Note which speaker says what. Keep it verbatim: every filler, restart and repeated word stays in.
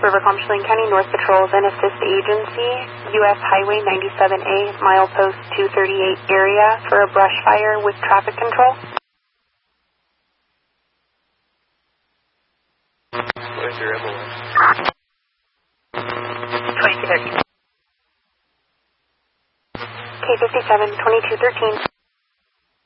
Speaker 1: Rivercalm, Chelan County North Patrols and assist the agency, U S Highway ninety-seven A, milepost two thirty-eight area for a brush fire with traffic control.
Speaker 2: Where's your rebel?
Speaker 1: twenty-two thirteen. K fifty-seven, twenty-two thirteen.